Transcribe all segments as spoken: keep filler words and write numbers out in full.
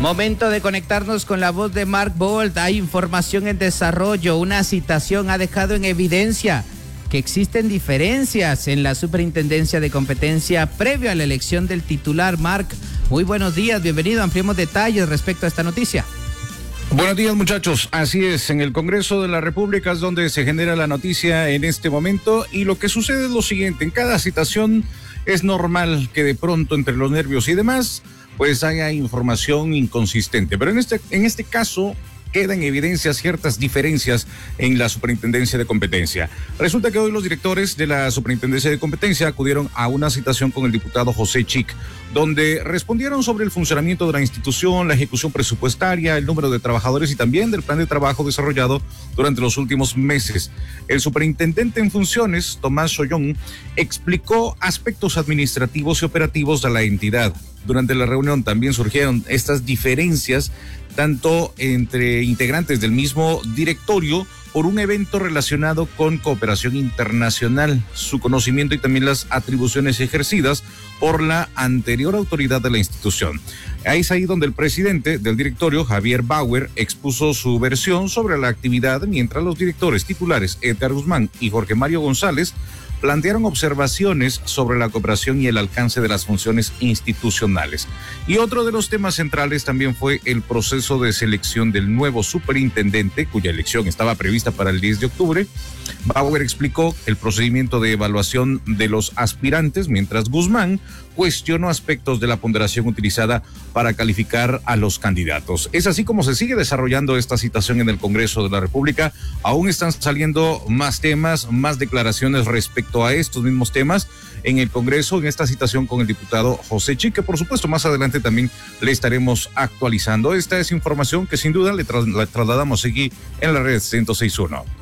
Momento de conectarnos con la voz de Mark Bolt. Hay información en desarrollo. Una citación ha dejado en evidencia que existen diferencias en la Superintendencia de Competencia previo a la elección del titular. Mark, muy buenos días, bienvenido. Ampliemos detalles respecto a esta noticia. Buenos días, muchachos. Así es, en el Congreso de la República es donde se genera la noticia en este momento, y lo que sucede es lo siguiente: en cada citación es normal que de pronto entre los nervios y demás pues haya información inconsistente, pero en este, en este caso quedan en evidencia ciertas diferencias en la Superintendencia de Competencia. Resulta que hoy los directores de la Superintendencia de Competencia acudieron a una citación con el diputado José Chic, donde respondieron sobre el funcionamiento de la institución, la ejecución presupuestaria, el número de trabajadores y también del plan de trabajo desarrollado durante los últimos meses. El superintendente en funciones, Tomás Sollón, explicó aspectos administrativos y operativos de la entidad. Durante la reunión también surgieron estas diferencias, tanto entre integrantes del mismo directorio, por un evento relacionado con cooperación internacional, su conocimiento y también las atribuciones ejercidas por la anterior autoridad de la institución. Es ahí donde el presidente del directorio, Javier Bauer, expuso su versión sobre la actividad, mientras los directores titulares Edgar Guzmán y Jorge Mario González plantearon observaciones sobre la cooperación y el alcance de las funciones institucionales. Y otro de los temas centrales también fue el proceso de selección del nuevo superintendente, cuya elección estaba prevista para el diez de octubre. Bauer explicó el procedimiento de evaluación de los aspirantes, mientras Guzmán cuestionó aspectos de la ponderación utilizada para calificar a los candidatos. Es así como se sigue desarrollando esta citación en el Congreso de la República. Aún están saliendo más temas, más declaraciones respecto a estos mismos temas en el Congreso, en esta citación con el diputado José Chic, que por supuesto más adelante también le estaremos actualizando. Esta es información que sin duda le, tra- la trasladamos aquí en la red ciento seis punto uno.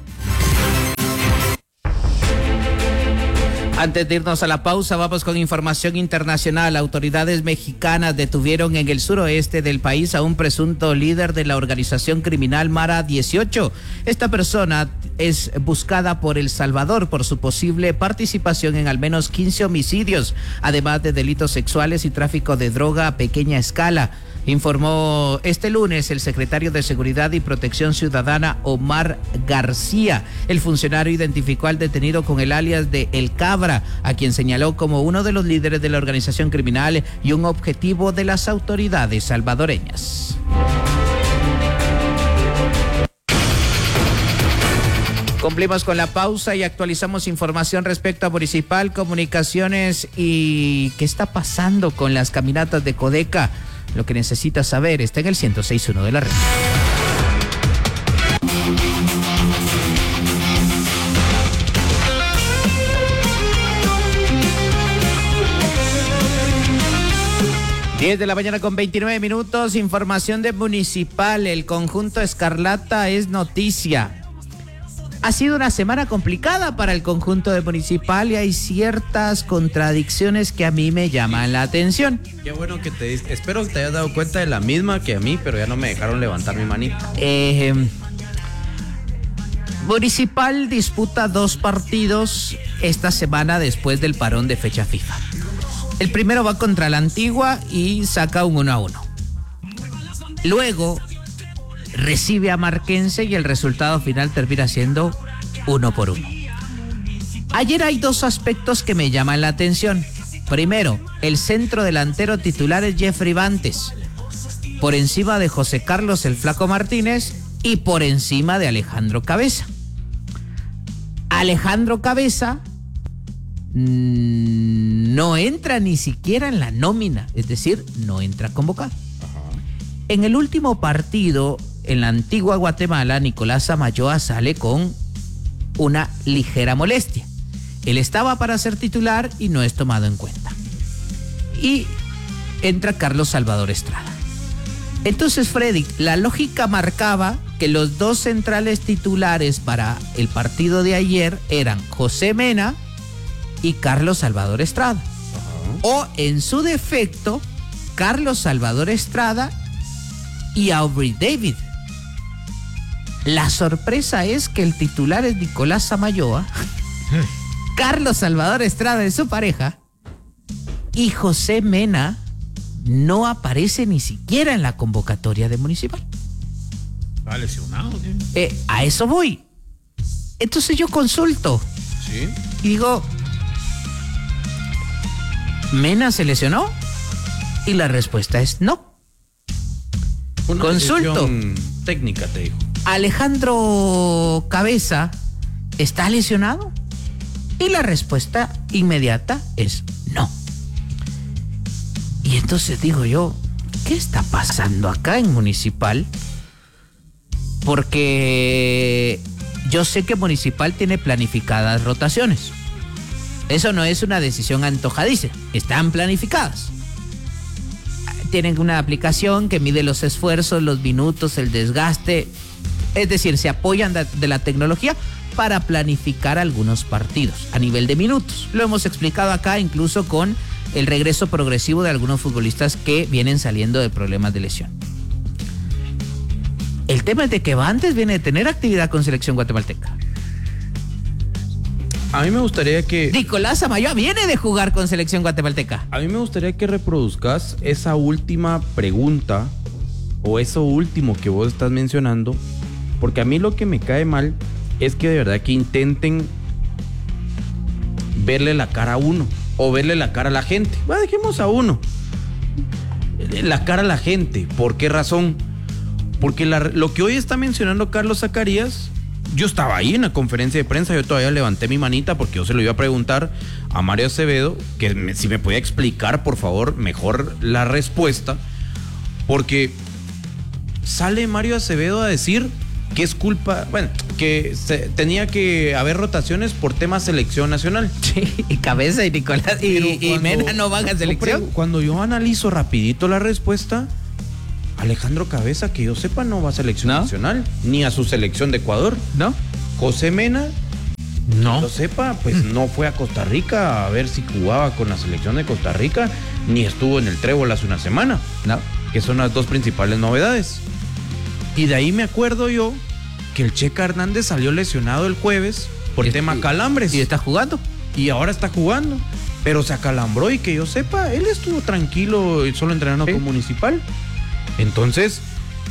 Antes de irnos a la pausa, vamos con información internacional. Autoridades mexicanas detuvieron en el suroeste del país a un presunto líder de la organización criminal Mara dieciocho. Esta persona es buscada por El Salvador por su posible participación en al menos quince homicidios, además de delitos sexuales y tráfico de droga a pequeña escala. Informó este lunes el secretario de Seguridad y Protección Ciudadana, Omar García. El funcionario identificó al detenido con el alias de El Cabra, a quien señaló como uno de los líderes de la organización criminal y un objetivo de las autoridades salvadoreñas. Cumplimos con la pausa y actualizamos información respecto a Municipal, Comunicaciones y qué está pasando con las caminatas de Codeca. Lo que necesitas saber está en el ciento seis punto uno de la red. diez de la mañana con veintinueve minutos. Información de Municipal. El conjunto Escarlata es noticia. Ha sido una semana complicada para el conjunto de Municipal y hay ciertas contradicciones que a mí me llaman la atención. Qué bueno que te diste. Espero que te hayas dado cuenta de la misma que a mí, pero ya no me dejaron levantar mi manita. Eh, Municipal disputa dos partidos esta semana después del parón de fecha FIFA. El primero va contra la Antigua y saca un uno a uno. Luego recibe a Marquense y el resultado final termina siendo uno por uno. Ayer hay dos aspectos que me llaman la atención. Primero, el centro delantero titular es Jeffrey Bantes, por encima de José Carlos el Flaco Martínez y por encima de Alejandro Cabeza. Alejandro Cabeza mmm, no entra ni siquiera en la nómina, es decir, no entra convocado. En el último partido, en la Antigua Guatemala, Nicolás Samayoa sale con una ligera molestia. Él estaba para ser titular y no es tomado en cuenta. Y entra Carlos Salvador Estrada. Entonces, Freddy, la lógica marcaba que los dos centrales titulares para el partido de ayer eran José Mena y Carlos Salvador Estrada. Uh-huh. O, en su defecto, Carlos Salvador Estrada y Aubrey David. La sorpresa es que el titular es Nicolás Samayoa, Carlos Salvador Estrada es su pareja y José Mena no aparece ni siquiera en la convocatoria de Municipal. ¿Está lesionado? ¿Sí? Eh, a eso voy. Entonces yo consulto. Sí. Y digo, ¿Mena se lesionó? Y la respuesta es no. Una Consulto. decisión técnica, te digo. ¿Alejandro Cabeza está lesionado? Y la respuesta inmediata es no. Y entonces digo yo, ¿qué está pasando acá en Municipal? Porque yo sé que Municipal tiene planificadas rotaciones. Eso no es una decisión antojadiza, están planificadas. Tienen una aplicación que mide los esfuerzos, los minutos, el desgaste. Es decir, se apoyan de, de la tecnología para planificar algunos partidos a nivel de minutos. Lo hemos explicado acá incluso con el regreso progresivo de algunos futbolistas que vienen saliendo de problemas de lesión. El tema es de que antes viene de tener actividad con selección guatemalteca. A mí me gustaría que... Nicolás Amayoa viene de jugar con selección guatemalteca. A mí me gustaría que reproduzcas esa última pregunta o eso último que vos estás mencionando, porque a mí lo que me cae mal es que de verdad que intenten verle la cara a uno o verle la cara a la gente. Bueno, dejemos a uno. La cara a la gente. ¿Por qué razón? Porque la, lo que hoy está mencionando Carlos Zacarías, yo estaba ahí en la conferencia de prensa, yo todavía levanté mi manita porque yo se lo iba a preguntar a Mario Acevedo, que me, si me podía explicar, por favor, mejor la respuesta, porque sale Mario Acevedo a decir que es culpa, bueno, que se, tenía que haber rotaciones por tema selección nacional. Sí, y Cabeza y Nicolás y, y cuando, Mena no van a selección. Cuando yo analizo rapidito la respuesta, Alejandro Cabeza, que yo sepa, no va a selección ¿No? nacional, ni a su selección de Ecuador. ¿No? José Mena, No. que yo sepa, pues no fue a Costa Rica a ver si jugaba con la selección de Costa Rica, ni estuvo en el Trébol hace una semana. No. Que son las dos principales novedades. Y de ahí me acuerdo yo que el Checa Hernández salió lesionado el jueves por Y- tema y- calambres. ¿Y está jugando? Y ahora está jugando. Pero se acalambró y que yo sepa, él estuvo tranquilo y solo entrenando Sí. con Municipal. Entonces,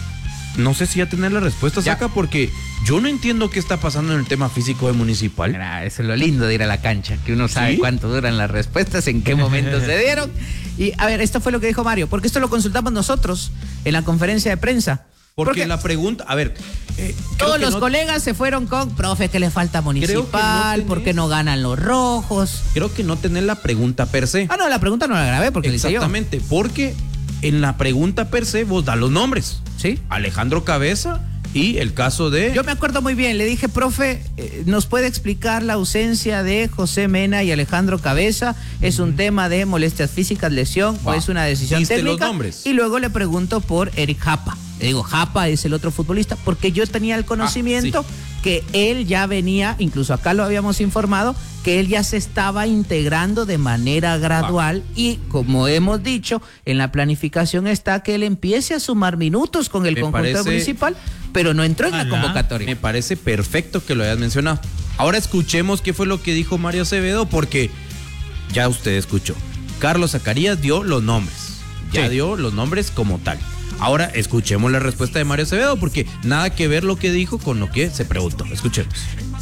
no sé si ya tener la respuesta, Ya. Saca, porque yo no entiendo qué está pasando en el tema físico de Municipal. Mira, eso es lo lindo de ir a la cancha, que uno sabe ¿Sí? cuánto duran las respuestas, en qué momento se dieron. Y a ver, esto fue lo que dijo Mario, porque esto lo consultamos nosotros en la conferencia de prensa. Porque, la pregunta, a ver, eh, creo todos que los no- colegas se fueron con, profe, que le falta Municipal, tenés- ¿por qué no ganan los rojos? creo que no tener la pregunta per se. Ah, no, la pregunta no la grabé porque le hice yo. Exactamente, porque en la pregunta per se vos das los nombres. ¿Sí? Alejandro Cabeza y el caso de... Yo me acuerdo muy bien, le dije, profe, eh, ¿nos puede explicar la ausencia de José Mena y Alejandro Cabeza? ¿Es un tema de molestias físicas, lesión o Va, es una decisión diste técnica? los nombres. Y luego le pregunto por Eric Japa. Le digo, Japa es el otro futbolista, porque yo tenía el conocimiento Ah, que él ya venía, incluso acá lo habíamos informado, que él ya se estaba integrando de manera gradual y como hemos dicho, en la planificación está que él empiece a sumar minutos con el Me conjunto parece- municipal, pero no entró en la Ajá. convocatoria. Me parece perfecto que lo hayas mencionado. Ahora escuchemos qué fue lo que dijo Mario Acevedo, porque ya usted escuchó. Carlos Zacarías dio los nombres. Ya Sí. dio los nombres como tal. Ahora escuchemos la respuesta de Mario Acevedo, porque nada que ver lo que dijo con lo que se preguntó. Escuchemos.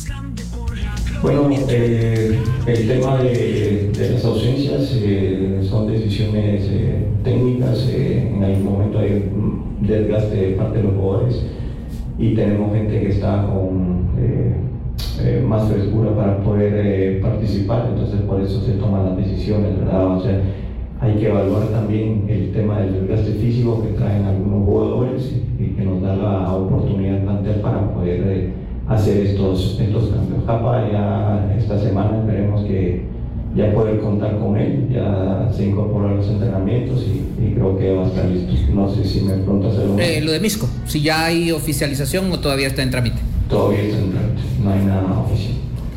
Bueno, eh, el tema de, de las ausencias eh, son decisiones eh, técnicas. Eh, en algún momento hay un desgaste de parte de los jugadores y tenemos gente que está con eh, eh, más frescura para poder eh, participar. Entonces, por eso se toman las decisiones, ¿verdad? O sea, hay que evaluar también el tema del desgaste físico que traen algunos jugadores y, y que nos da la oportunidad plantel para poder eh, hacer estos, estos cambios. Japa ya esta semana esperemos que ya poder contar con él, ya se incorpora a los entrenamientos y, y creo que va a estar listo. No sé si me preguntas algo. Eh, lo de Misco, si ya hay oficialización o todavía está en trámite. Todavía está en trámite, no hay nada oficial.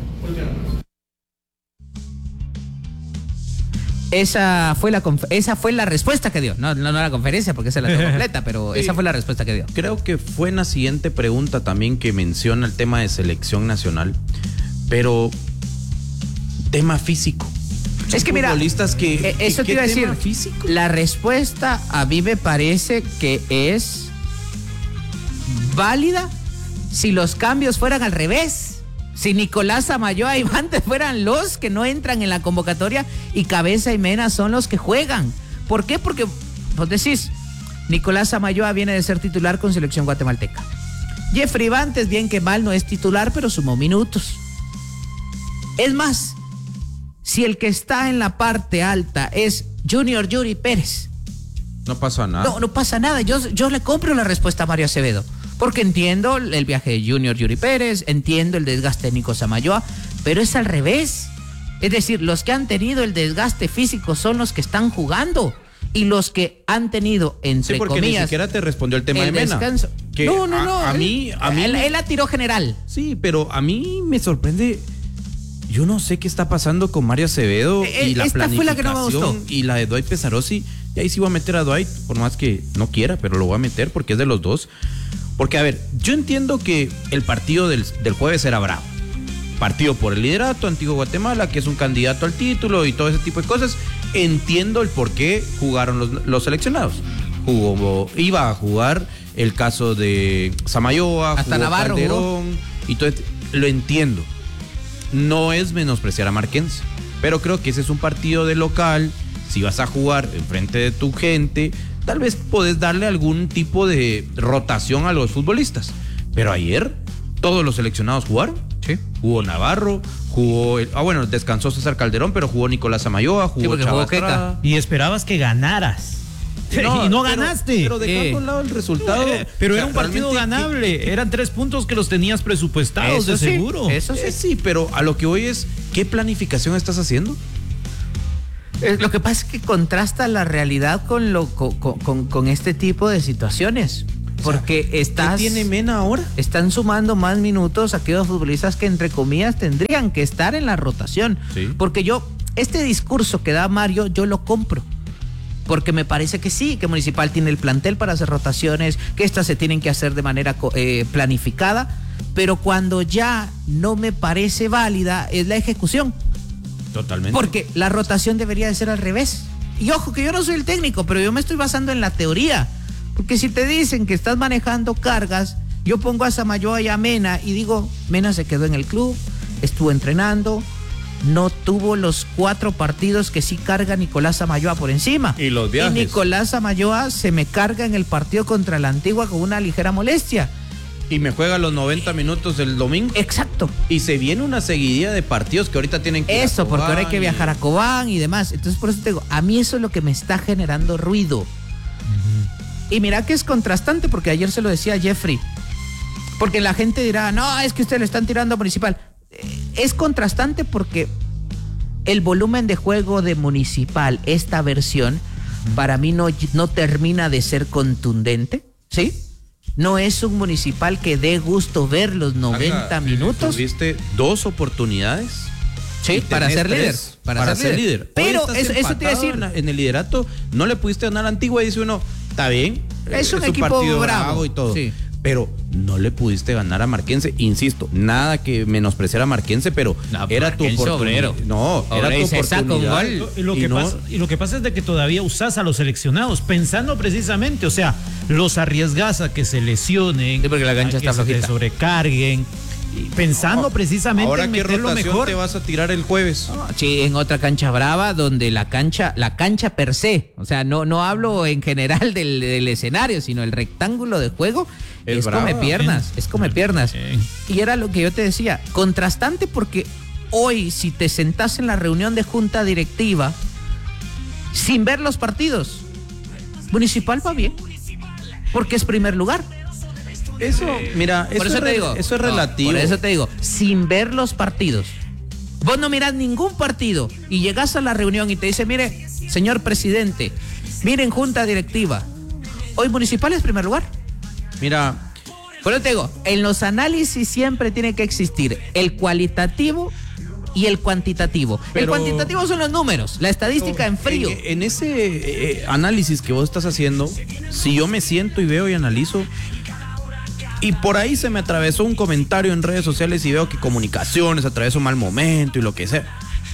Esa fue la conf- esa fue la respuesta que dio. No, no, no la conferencia porque esa la tengo completa, pero Sí. esa fue la respuesta que dio. Creo que fue en la siguiente pregunta también que menciona el tema de selección nacional, pero tema físico. Son es que mira, futbolistas que, eh, que- eso ¿qué te iba a decir. tema físico? La respuesta a mí me parece que es válida si los cambios fueran al revés. Si Nicolás Samayoa y Bantes fueran los que no entran en la convocatoria y Cabeza y Mena son los que juegan. ¿Por qué? Porque vos decís, Nicolás Samayoa viene de ser titular con selección guatemalteca. Jeffrey Bantes, bien que mal, no es titular, pero sumó minutos. Es más, si el que está en la parte alta es Junior Yuri Pérez, No pasa nada. no, no pasa nada. Yo, yo le compro la respuesta a Mario Acevedo. Porque entiendo el viaje de Junior Yuri Pérez, entiendo el desgaste de Nico Samayoa, pero es al revés. Es decir, los que han tenido el desgaste físico son los que están jugando. Y los que han tenido, entre Sí, porque comillas, ni siquiera te respondió el tema el de Mena. descanso. Que no, no, a- no. A, él- mí, a mí. Él, él la tiró general. Sí, pero a mí me sorprende. Yo no sé qué está pasando con Mario Acevedo Eh, y la esta fue la que no me planificación gustó. y la de Dwight Pesarosi. Y ahí sí voy a meter a Dwight, por más que no quiera, pero lo voy a meter porque es de los dos. Porque, a ver, yo entiendo que el partido del, del jueves era bravo. Partido por el liderato, Antigua Guatemala, que es un candidato al título y todo ese tipo de cosas. Entiendo el por qué jugaron los, los seleccionados. Jugó, iba a jugar el caso de Samayoa, Hasta jugó Navarro Calderón, y todo este- lo entiendo. No es menospreciar a Marquense, pero creo que ese es un partido de local. Si vas a jugar enfrente de tu gente, tal vez podés darle algún tipo de rotación a los futbolistas. Pero ayer todos los seleccionados jugaron. Sí. Jugó Navarro, jugó el- ah bueno, descansó César Calderón, pero jugó Nicolás Samayoa, jugó porque Chava jugó Queca. Estrada. Y esperabas que ganaras. y no pero- ganaste. Pero dejando Eh. a un lado el resultado. Eh, pero o sea, era un partido realmente, ¿qué- ganable. Eran tres puntos que los tenías presupuestados, Eso de sí, seguro. eso sí. Eh, sí, pero a lo que hoy es, ¿qué planificación estás haciendo? Eh, Lo que pasa es que contrasta la realidad con, lo, con, con- con este tipo de situaciones. Porque estás... ¿Qué tiene Mena ahora? Están sumando más minutos aquellos futbolistas que, entre comillas, tendrían que estar en la rotación. Sí. Porque yo, este discurso que da Mario, yo lo compro. Porque me parece que sí, que Municipal tiene el plantel para hacer rotaciones, que estas se tienen que hacer de manera co- eh, planificada, pero cuando ya no me parece válida es la ejecución. Totalmente. Porque la rotación debería de ser al revés. Y ojo, que yo no soy el técnico, pero yo me estoy basando en la teoría. Porque si te dicen que estás manejando cargas, yo pongo a Samayoa y a Mena y digo, Mena se quedó en el club, estuvo entrenando, no tuvo los cuatro partidos que sí carga Nicolás Samayoa por encima. Y los viajes. Y Nicolás Samayoa se me carga en el partido contra la Antigua con una ligera molestia. Y me juega los noventa minutos el domingo. Exacto. Y se viene una seguidilla de partidos que ahorita tienen que ir a Eso, porque ahora hay que Cobán y- viajar a Cobán y demás. Entonces, por eso te digo, a mí eso es lo que me está generando ruido. Y mira que es contrastante, porque ayer se lo decía a Jeffrey. Porque la gente dirá, no, es que ustedes le están tirando a Municipal. Eh, Es contrastante porque el volumen de juego de Municipal, esta versión, para mí no, no termina de ser contundente, ¿sí? No es un Municipal que dé gusto ver los noventa Haga, minutos. Tuviste dos oportunidades. Sí, y para tenés ser líder. tres Para, ser, líder. Hoy Pero estás eso, eso te iba a empatado decir. En, la- en el liderato, no le pudiste ganar a Antigua y dice uno, está bien. Es eh, un equipo partido bravo, y todo. sí. Pero no le pudiste ganar a Marquense. Insisto, nada que menospreciar a Marquense, pero No, era tu Marquense oportunidad. obrero. No, era Obrero, tu y se saca un oportunidad. gol. Y lo, Y que no- pasa, y lo que pasa es de que todavía usás a los seleccionados, pensando precisamente, o sea, los arriesgas a que se lesionen, Sí, porque la cancha a que está se te flojita. sobrecarguen, y pensando precisamente Ahora, en ¿qué meter lo rotación mejor. te vas a tirar el jueves? Sí, en otra cancha brava, donde la cancha, la cancha per se, o sea, no, no hablo en general del, del escenario, sino el rectángulo de juego, Es es, brava. come piernas, es come piernas. Bien. Y era lo que yo te decía, contrastante porque hoy, si te sentás en la reunión de junta directiva, sin ver los partidos, Municipal va bien, porque es primer lugar. Eso, mira, Por eso es te re- digo. eso es no, relativo. por eso te digo, sin ver los partidos. Vos no mirás ningún partido y llegás a la reunión y te dice, mire, señor presidente, miren junta directiva, hoy Municipal es primer lugar. Mira, Por eso te digo, en los análisis siempre tiene que existir el cualitativo y el cuantitativo. El Pero- cuantitativo son los números, la estadística en frío. En, en ese eh, análisis que vos estás haciendo, si yo me siento y veo y analizo, y por ahí se me atravesó un comentario en redes sociales y veo que comunicaciones atravesó un mal momento y lo que sea.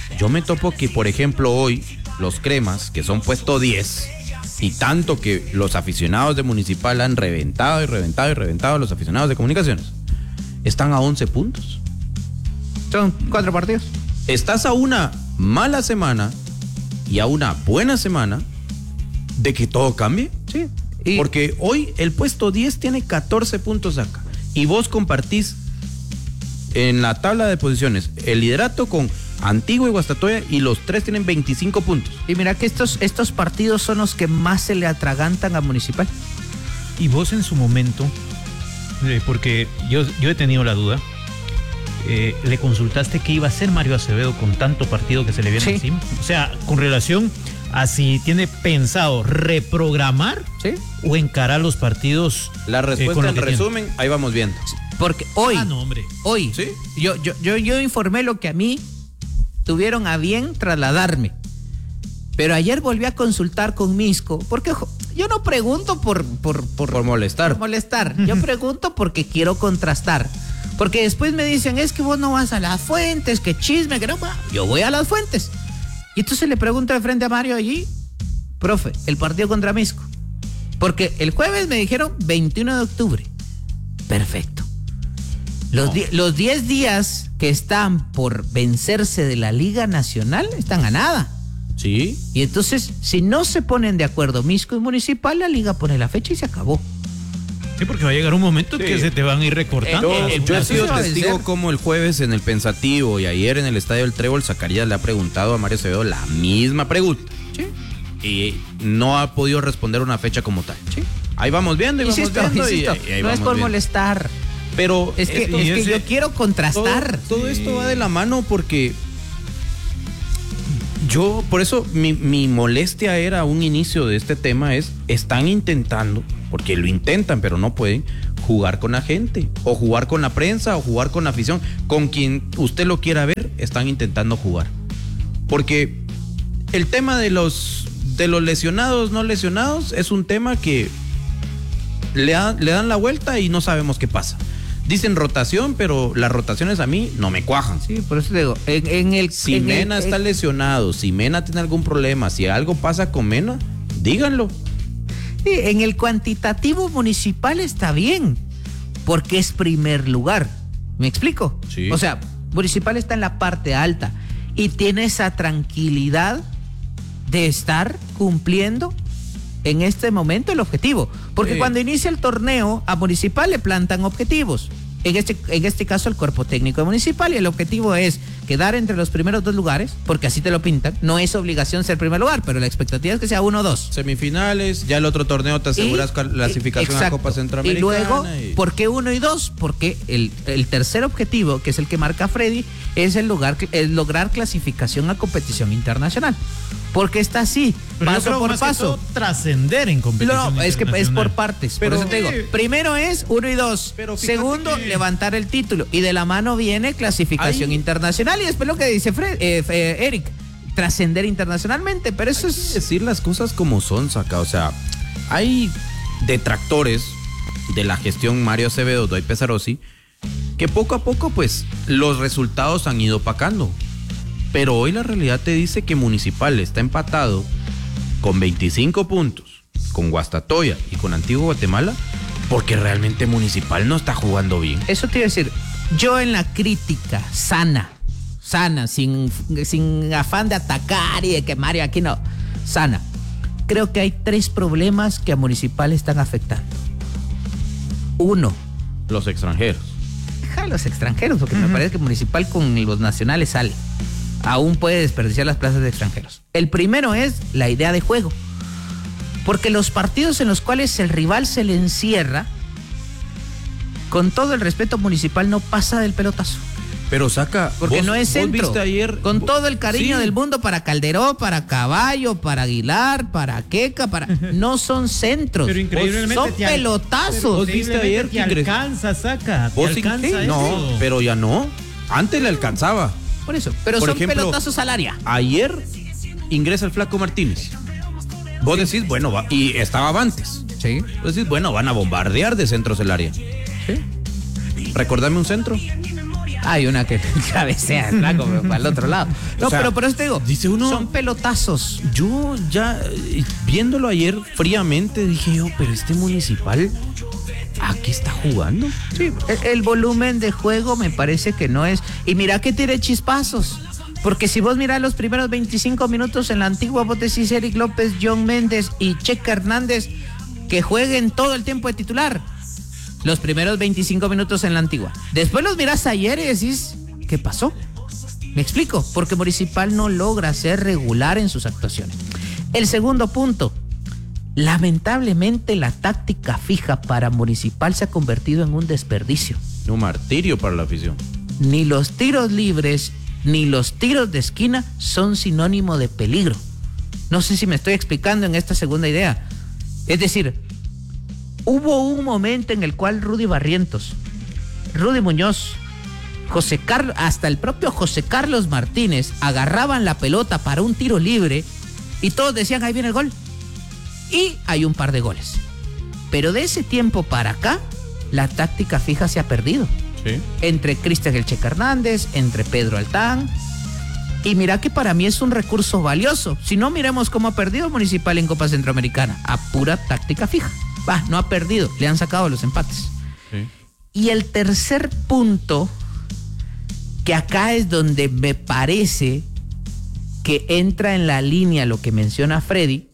yo me topo que, por ejemplo, hoy los cremas, que son puesto diez, y tanto que los aficionados de Municipal han reventado y reventado y reventado a los aficionados de Comunicaciones, están a once puntos. Son cuatro partidos. Estás a una mala semana y a una buena semana de que todo cambie. Sí. Y porque hoy el puesto diez tiene catorce puntos acá. Y vos compartís en la tabla de posiciones el liderato con Antigua y Guastatoya, y los tres tienen veinticinco puntos. Y mira que estos, estos partidos son los que más se le atragantan a Municipal. Y vos en su momento, eh, porque yo, yo he tenido la duda, eh, le consultaste qué iba a hacer Mario Acevedo con tanto partido que se le viene Sí. encima. O sea, con relación a si tiene pensado reprogramar, ¿Sí? o encarar los partidos. La eh, respuesta con lo en que tiene. resumen, ahí vamos viendo. Porque hoy, Ah, no, hombre. hoy, ¿Sí? yo, yo, yo, yo informé lo que a mí tuvieron a bien trasladarme. Pero ayer volví a consultar con Misco, porque ojo, yo no pregunto por, por, por, Por molestar. por molestar. Yo pregunto porque quiero contrastar. Porque después me dicen, es que vos no vas a las fuentes, que chisme, que no. Yo voy a las fuentes. Y entonces le pregunto de frente a Mario allí, profe, el partido contra Misco. Porque el jueves me dijeron veintiuno de octubre. Perfecto. Los, di- los diez días que están por vencerse de la Liga Nacional están a nada. Sí. Y entonces, si no se ponen de acuerdo Misco y Municipal, la Liga pone la fecha y se acabó. Sí, porque va a llegar un momento Sí. que se te van a ir recortando. Eh, eh, Yo he Así sido se va a testigo vencer. como el jueves en el Pensativo y ayer en el Estadio del Trébol, Zacarías le ha preguntado a Mario Acevedo la misma pregunta. Y no ha podido responder una fecha como tal. Sí. Ahí vamos viendo y vamos Insisto, viendo. y- insisto, y ahí no es vamos por viendo. molestar. Pero Es que, eh, es y que ese- yo quiero contrastar. Todo, todo esto va de la mano porque yo, por eso mi, mi molestia era a un inicio de este tema es, están intentando, porque lo intentan pero no pueden, jugar con la gente, o jugar con la prensa, o jugar con la afición, con quien usted lo quiera ver, están intentando jugar. Porque el tema de los, de los lesionados, no lesionados, es un tema que le, da- le dan la vuelta y no sabemos qué pasa. Dicen rotación, pero las rotaciones a mí no me cuajan. Sí, por eso te digo, en, en el... Si en el- Mena está en- lesionado, si Mena tiene algún problema, si algo pasa con Mena, díganlo. Sí, en el cuantitativo municipal está bien, porque es primer lugar. ¿Me explico? Sí. O sea, municipal está en la parte alta y tiene esa tranquilidad de estar cumpliendo en este momento el objetivo. Porque Sí. cuando inicia el torneo, a Municipal le plantan objetivos. En este, en este caso, el cuerpo técnico de Municipal, y el objetivo es quedar entre los primeros dos lugares, porque así te lo pintan. No es obligación ser primer lugar, pero la expectativa es que sea uno o dos. Semifinales, ya el otro torneo te aseguras Y- clasificación a exacto. Copa Centroamericana. Y luego, y- ¿por qué uno y dos? Porque el, el tercer objetivo, que es el que marca Freddy, es el, lugar, el lograr clasificación a competición internacional. Porque está así, Pero yo paso creo por más que paso. todo trascender en competición No, es que es por internacional. partes. Pero- por eso te digo, Sí. primero es uno y dos. Pero fíjate Segundo, que- levantar el título. Y de la mano viene clasificación Ahí- internacional. Y después lo que dice Fred, eh, eh, Eric, trascender internacionalmente. Pero eso es... decir las cosas como son, Saca. O sea, hay detractores de la gestión Mario Acevedo, Doy Pesarosi, que poco a poco, pues, los resultados han ido opacando. Pero hoy la realidad te dice que Municipal está empatado con veinticinco puntos, con Guastatoya y con Antigua Guatemala, porque realmente Municipal no está jugando bien. Eso te iba a decir, yo en la crítica sana, sana, sin, sin afán de atacar y de que Mario aquí no, sana. Creo que hay tres problemas que a Municipal están afectando. Uno, Los extranjeros. deja a los extranjeros, porque me parece que Municipal con los nacionales sale. Aún puede desperdiciar las plazas de extranjeros. El primero es la idea de juego. Porque los partidos en los cuales el rival se le encierra, con todo el respeto, Municipal no pasa del pelotazo. Pero Saca, Porque vos- no es vos centro. viste ayer, con vo- todo el cariño Sí. del mundo para Calderón, para Caballo, para Aguilar, para Queca, para no son centros. Pero increíblemente son te al- pelotazos. ¿Vos viste ayer que que ingres- alcanza, saca. vos Te sí- alcanza sí, no, eso. pero ya no. Antes le alcanzaba. Por eso. Pero Por son ejemplo, pelotazos al área. Ayer ingresa el Flaco Martínez. Vos decís, bueno, va, y estaba antes. Sí. Vos decís, bueno, van a bombardear de centros el área. Sí. Recordame un centro. Hay una que cabecea, flaco, pero para el otro lado. No, O sea, pero por eso te digo, dice uno- son pelotazos. Yo ya, eh, viéndolo ayer fríamente, dije yo, pero este Municipal, ¿a qué está jugando? Sí, el, el volumen de juego me parece que no es. Y mira que tiene chispazos. Porque si vos mirás los primeros veinticinco minutos en la antigua, vos decís Eric López, John Méndez y Checa Hernández que jueguen todo el tiempo de titular. Los primeros veinticinco minutos en la antigua. Después los mirás ayer y decís, ¿qué pasó? Me explico, porque Municipal no logra ser regular en sus actuaciones. El segundo punto, lamentablemente la táctica fija para Municipal se ha convertido en un desperdicio. Un martirio para la afición. Ni los tiros libres ni los tiros de esquina son sinónimo de peligro. No sé si me estoy explicando en esta segunda idea. Es decir, hubo un momento en el cual Rudy Barrientos, Rudy Muñoz, José Carlos, hasta el propio José Carlos Martínez agarraban la pelota para un tiro libre y todos decían, ahí viene el gol. Y hay un par de goles. Pero de ese tiempo para acá, la táctica fija se ha perdido. Sí. Entre Cristian El Checa Hernández, entre Pedro Altán. Y mira que para mí es un recurso valioso. Si no, miremos cómo ha perdido Municipal en Copa Centroamericana. A pura táctica fija. Va, no ha perdido, le han sacado los empates. Sí. Y el tercer punto, que acá es donde me parece que entra en la línea lo que menciona Freddy,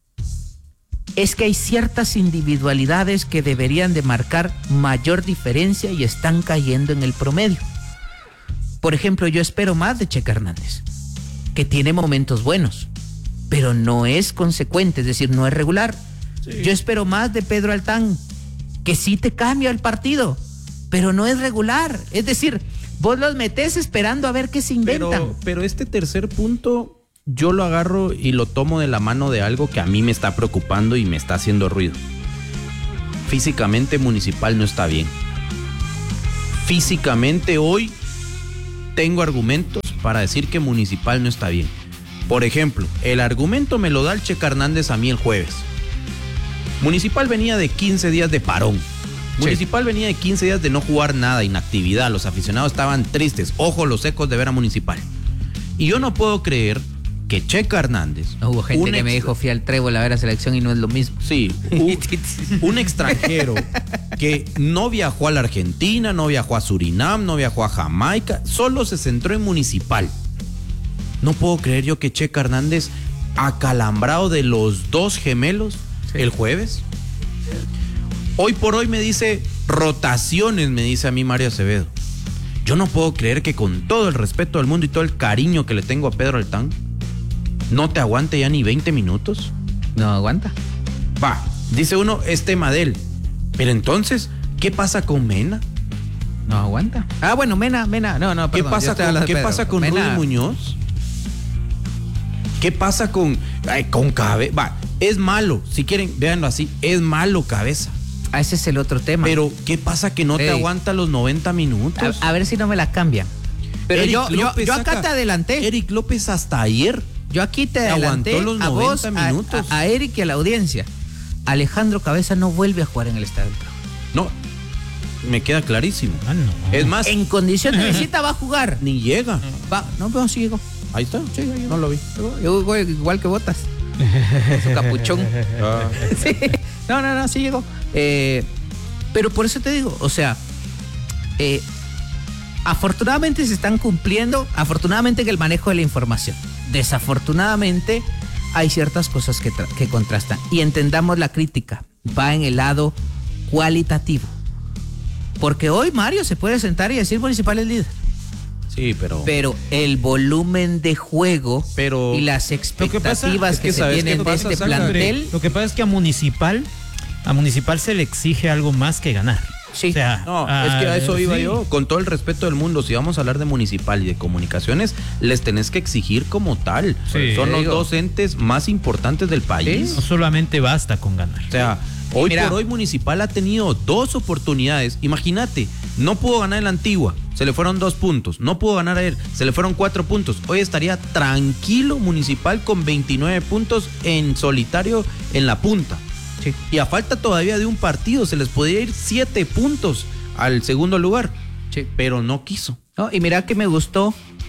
es que hay ciertas individualidades que deberían de marcar mayor diferencia y están cayendo en el promedio. Por ejemplo, yo espero más de Checa Hernández, que tiene momentos buenos, pero no es consecuente, es decir, no es regular. Sí. Yo espero más de Pedro Altán, que sí te cambia el partido, pero no es regular. Es decir, vos los metés esperando a ver qué se inventan. Pero, pero este tercer punto yo lo agarro y lo tomo de la mano de algo que a mí me está preocupando y me está haciendo ruido. Físicamente Municipal no está bien. Físicamente hoy tengo argumentos para decir que Municipal no está bien. Por ejemplo, el argumento me lo da el Checa Hernández a mí el jueves. Municipal venía de quince días de parón. Municipal sí. venía de quince días de no jugar nada, inactividad. Los aficionados estaban tristes. Ojo los secos de ver a Municipal. Y yo no puedo creer que Checa Hernández... No, hubo gente que extra... me dijo, fui al Trébol a ver a selección y no es lo mismo. Sí, un, un extranjero que no viajó a la Argentina, no viajó a Surinam, no viajó a Jamaica, solo se centró en Municipal. No puedo creer yo que Checa Hernández, acalambrado de los dos gemelos, sí. el jueves. Hoy por hoy me dice rotaciones, me dice a mí Mario Acevedo. Yo no puedo creer que con todo el respeto del mundo y todo el cariño que le tengo a Pedro Altán, no te aguante ya ni veinte minutos. No aguanta. Va, dice uno, es tema de él. Pero entonces, ¿qué pasa con Mena? No aguanta. Ah, bueno, Mena, Mena, no, no, perdón. ¿Qué pasa con, ¿qué pasa con Rudy Muñoz? ¿Qué pasa con, ay, con Cabeza? Va, es malo, si quieren, véanlo así, es malo Cabeza. Ah, ese es el otro tema. Pero, ¿qué pasa que no Ey. te aguanta los noventa minutos? A, a ver si no me la cambian. Pero Eric yo, yo, yo acá saca, te adelanté. Eric López hasta ayer. Yo aquí te adelanté aguantó los noventa a vos, minutos. A, a Eric y a la audiencia. Alejandro Cabeza no vuelve a jugar en el Estadio. No, me queda clarísimo. Ah, no. Es más, en condición de visita va a jugar. Ni llega. Va, no, pero sí llegó. Ahí está. Sí, yo, no lo vi. Yo voy igual que Botas. Su capuchón. Ah. Sí. No, no, no, sí llegó. Eh, pero por eso te digo, o sea, eh, afortunadamente se están cumpliendo, afortunadamente en el manejo de la información. Desafortunadamente hay ciertas cosas que, tra- que contrastan. Y entendamos la crítica, va en el lado cualitativo. Porque hoy Mario se puede sentar y decir Municipal es líder. Sí, pero... Pero el volumen de juego pero, y las expectativas que, que, que se tienen de este plantel... Lo que pasa es que a Municipal, a Municipal se le exige algo más que ganar. Sí. O sea, no, ah, es que a eso iba sí. yo. Con todo el respeto del mundo, si vamos a hablar de Municipal y de comunicaciones, les tenés que exigir como tal. Sí, Son los digo. dos entes más importantes del país. ¿Sí? No solamente basta con ganar. O sea, hoy Mira, por hoy Municipal ha tenido dos oportunidades. Imagínate, no pudo ganar en la Antigua, se le fueron dos puntos. No pudo ganar ayer, se le fueron cuatro puntos. Hoy estaría tranquilo Municipal con veintinueve puntos en solitario en la punta. Sí. Y a falta todavía de un partido, se les podría ir siete puntos al segundo lugar. Sí. Pero no quiso. ¿no? Y mira que me gustó,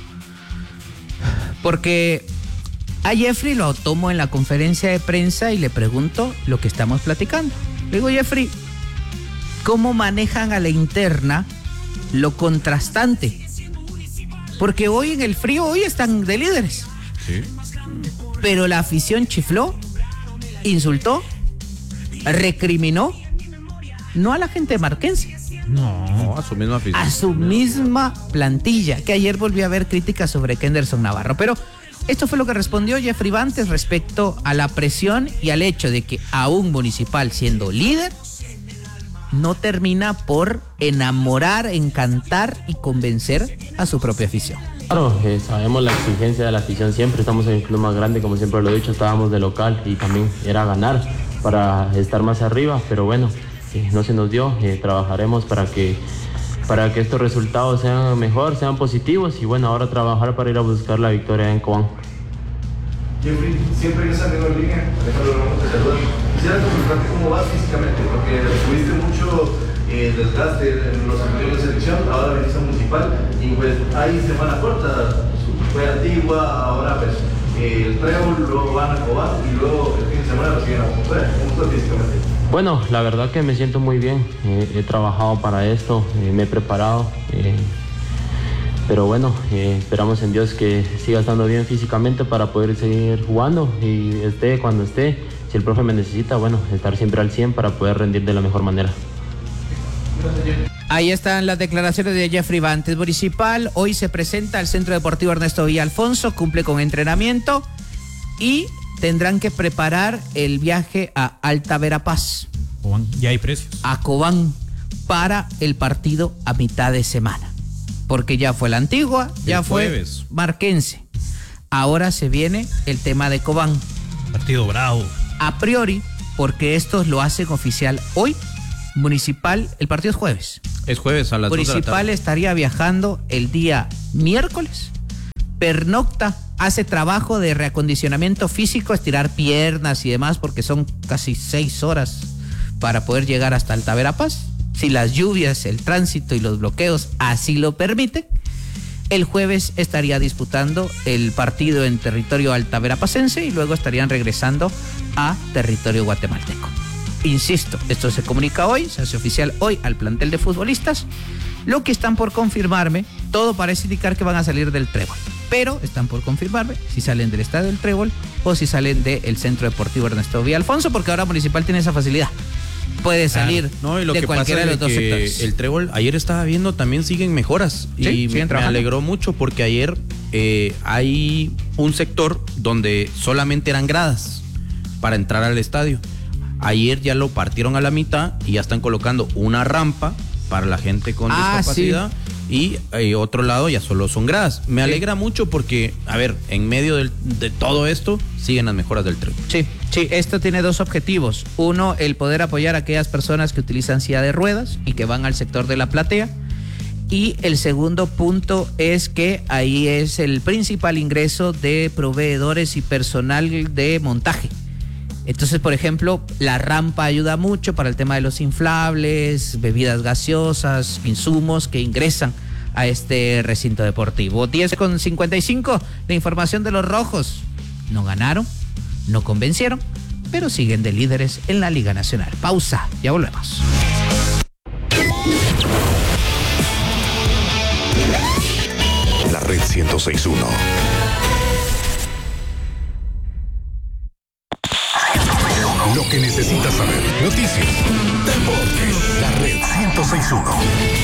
porque a Jeffrey lo tomo en la conferencia de prensa y le pregunto lo que estamos platicando. Le digo, Jeffrey, ¿cómo manejan a la interna lo contrastante? Porque hoy en el frío, hoy están de líderes. Sí. Pero la afición chifló, insultó, recriminó, no a la gente marquense, No. No, a su misma afición. a su misma plantilla, que ayer volvió a haber críticas sobre Kenderson Navarro. Pero esto fue lo que respondió Jeffrey Bantes respecto a la presión y al hecho de que aún Municipal, siendo líder, no termina por enamorar, encantar y convencer a su propia afición. Claro, eh, sabemos la exigencia de la afición siempre, estamos en el club más grande, como siempre lo he dicho, estábamos de local y también era ganar para estar más arriba, pero bueno, eh, no se nos dio, eh, trabajaremos para que, para que estos resultados sean mejor, sean positivos y bueno, ahora trabajar para ir a buscar la victoria en Cobán. Jeffrey, siempre en esa menor línea, Alejandro Ramos te saluda. Quisiera preguntarte cómo vas físicamente, porque tuviste mucho eh, desgaste en los anteriores de selección, ahora venís a Municipal y pues hay semana corta, fue Antigua, ahora pues eh, el Trébol, luego van a Cobán y luego el fin de semana lo siguen a Monterrey. ¿Cómo estás físicamente? Bueno, la verdad que me siento muy bien, eh, he trabajado para esto, eh, me he preparado. Eh, Pero bueno, eh, esperamos en Dios que siga estando bien físicamente para poder seguir jugando y esté cuando esté. Si el profe me necesita, bueno, estar siempre al cien para poder rendir de la mejor manera. Ahí están las declaraciones de Jeffrey Bantes. Municipal hoy se presenta al Centro Deportivo Ernesto Villalfonso, cumple con entrenamiento y tendrán que preparar el viaje a Alta Verapaz, Cobán, ya hay precios. a Cobán, para el partido a mitad de semana. Porque ya fue la Antigua, ya El fue jueves. Marquense. Ahora se viene el tema de Cobán. Partido bravo. A priori, porque estos lo hacen oficial hoy, Municipal, el partido es jueves. Es jueves a las dos de la Municipal tarde. estaría viajando el día miércoles, pernocta, hace trabajo de reacondicionamiento físico, estirar piernas y demás, porque son casi seis horas para poder llegar hasta Alta Verapaz. Si las lluvias, el tránsito y los bloqueos así lo permiten, el jueves estaría disputando el partido en territorio altaverapacense y luego estarían regresando a territorio guatemalteco. Insisto, esto se comunica hoy, se hace oficial hoy al plantel de futbolistas. Lo que están por confirmarme, todo parece indicar que van a salir del Trébol, pero están por confirmarme si salen del estadio del Trébol o si salen del Centro Deportivo Ernesto Villalfonso, porque ahora Municipal tiene esa facilidad. Puede salir No, y lo de que cualquiera pasa de es los dos que sectores. el Trébol, ayer estaba viendo, también siguen mejoras. Sí, y siguen me trabajando. alegró mucho porque ayer eh, hay un sector donde solamente eran gradas para entrar al estadio. Ayer ya lo partieron a la mitad y ya están colocando una rampa para la gente con Ah, discapacidad. Y eh, otro lado ya solo son gradas. Me Sí. alegra mucho porque, a ver, en medio del- de todo esto, siguen las mejoras del Trébol. Sí, sí, esto tiene dos objetivos. Uno, el poder apoyar a aquellas personas que utilizan silla de ruedas y que van al sector de la platea. Y el segundo punto es que ahí es el principal ingreso de proveedores y personal de montaje. Entonces, por ejemplo, la rampa ayuda mucho para el tema de los inflables, bebidas gaseosas, insumos que ingresan a este recinto deportivo. diez con cincuenta y cinco, la información de los rojos. No ganaron, no convencieron, pero siguen de líderes en la Liga Nacional. Pausa, ya volvemos. La Red ciento seis punto uno. Lo que necesitas saber. Noticias, deportes. La Red ciento seis punto uno.